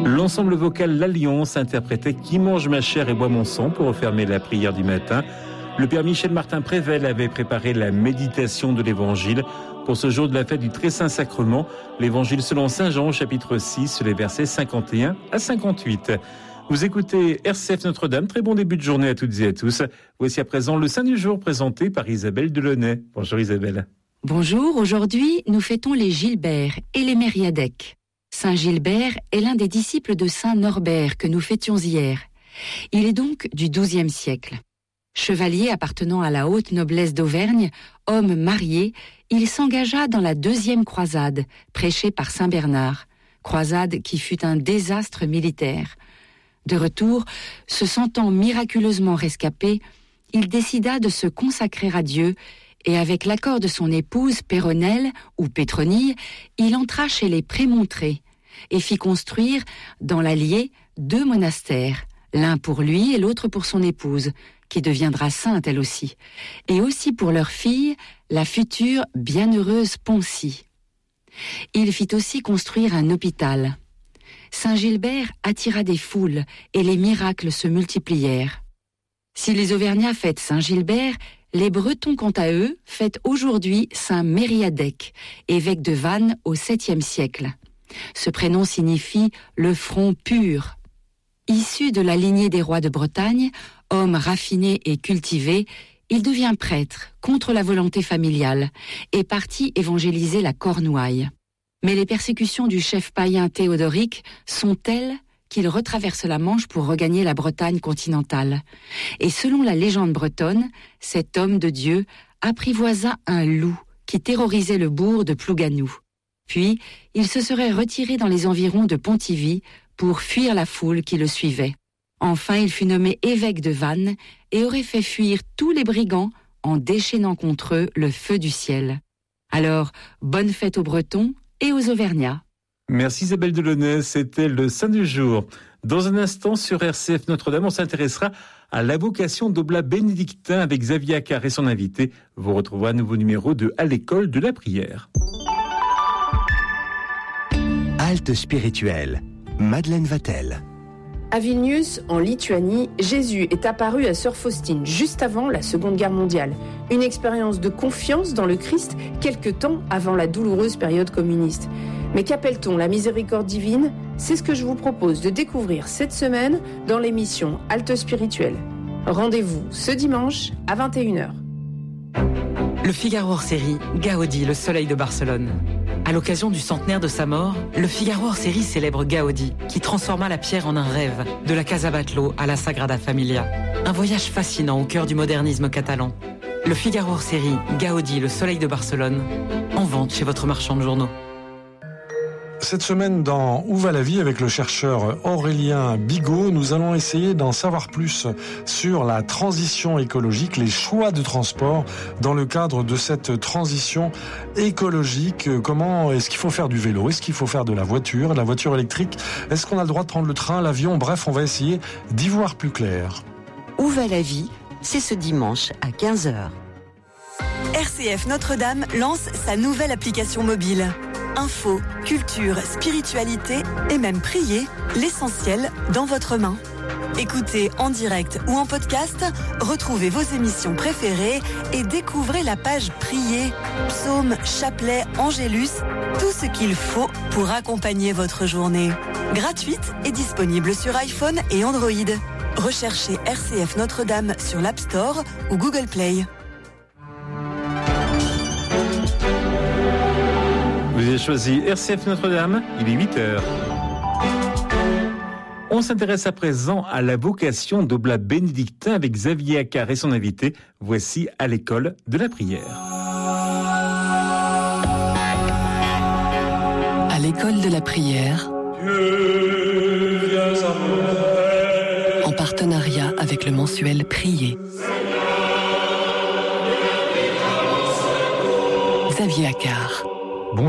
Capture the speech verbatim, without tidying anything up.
L'ensemble vocal L'Alliance interprétait Qui mange ma chair et boit mon sang pour refermer la prière du matin. Le père Michel Martin Prével avait préparé la méditation de l'Évangile pour ce jour de la fête du Très Saint Sacrement. L'Évangile selon Saint Jean, chapitre six, les versets cinquante et un à cinquante-huit. Vous écoutez R C F Notre-Dame. Très bon début de journée à toutes et à tous. Voici à présent le Saint du jour présenté par Isabelle Delaunay. Bonjour Isabelle. Bonjour, aujourd'hui nous fêtons les Gilbert et les Mériadec. Saint Gilbert est l'un des disciples de Saint Norbert que nous fêtions hier. Il est donc du douzième siècle. Chevalier appartenant à la haute noblesse d'Auvergne, homme marié, il s'engagea dans la deuxième croisade, prêchée par Saint Bernard, croisade qui fut un désastre militaire. De retour, se sentant miraculeusement rescapé, il décida de se consacrer à Dieu et avec l'accord de son épouse Péronelle ou Pétronille, il entra chez les Prémontrés et fit construire dans l'Allier deux monastères, l'un pour lui et l'autre pour son épouse, qui deviendra sainte elle aussi, et aussi pour leur fille, la future bienheureuse Poncie. Il fit aussi construire un hôpital. Saint Gilbert attira des foules et les miracles se multiplièrent. Si les Auvergnats fêtent Saint Gilbert, les Bretons, quant à eux, fêtent aujourd'hui Saint Mériadec, évêque de Vannes au septième siècle. Ce prénom signifie « le front pur ». Issu de la lignée des rois de Bretagne, homme raffiné et cultivé, il devient prêtre contre la volonté familiale et partit évangéliser la Cornouaille. Mais les persécutions du chef païen Théodoric sont telles qu'il retraverse la Manche pour regagner la Bretagne continentale. Et selon la légende bretonne, cet homme de Dieu apprivoisa un loup qui terrorisait le bourg de Plouganou. Puis, il se serait retiré dans les environs de Pontivy pour fuir la foule qui le suivait. Enfin, il fut nommé évêque de Vannes et aurait fait fuir tous les brigands en déchaînant contre eux le feu du ciel. Alors, bonne fête aux Bretons et aux Auvergnats. Merci Isabelle Delaunay, c'était le Saint du jour. Dans un instant, sur R C F Notre-Dame, on s'intéressera à l'avocation d'Oblats bénédictins avec Xavier Accard et son invité. Vous retrouverez un nouveau numéro de À l'école de la prière. Halte spirituelle, Madeleine Vatel. À Vilnius, en Lituanie, Jésus est apparu à Sœur Faustine juste avant la Seconde Guerre mondiale. Une expérience de confiance dans le Christ quelque temps avant la douloureuse période communiste. Mais qu'appelle-t-on la miséricorde divine ? C'est ce que je vous propose de découvrir cette semaine dans l'émission Halte spirituelle. Rendez-vous ce dimanche à vingt et une heures. Le Figaro hors série, Gaudi, le soleil de Barcelone. À l'occasion du centenaire de sa mort, le Figaro hors série célèbre Gaudi, qui transforma la pierre en un rêve, de la Casa Batlló à la Sagrada Familia. Un voyage fascinant au cœur du modernisme catalan. Le Figaro hors série, Gaudi, le soleil de Barcelone, en vente chez votre marchand de journaux. Cette semaine, dans Où va la vie avec le chercheur Aurélien Bigot, nous allons essayer d'en savoir plus sur la transition écologique, les choix de transport dans le cadre de cette transition écologique. Comment est-ce qu'il faut faire du vélo ? Est-ce qu'il faut faire de la voiture, de la voiture électrique ? Est-ce qu'on a le droit de prendre le train, l'avion ? Bref, on va essayer d'y voir plus clair. Où va la vie ? C'est ce dimanche à quinze heures. R C F Notre-Dame lance sa nouvelle application mobile. Info, culture, spiritualité et même prier, l'essentiel dans votre main. Écoutez en direct ou en podcast, retrouvez vos émissions préférées et découvrez la page Prier, psaumes, chapelets, angélus, tout ce qu'il faut pour accompagner votre journée. Gratuite et disponible sur iPhone et Android. Recherchez R C F Notre-Dame sur l'App Store ou Google Play. Vous avez choisi R C F Notre-Dame, il est huit heures. On s'intéresse à présent à la vocation d'Oblats bénédictins avec Xavier Accard et son invité. Voici À l'école de la prière. À l'école de la prière, en partenariat avec le mensuel Prier. Xavier Accard.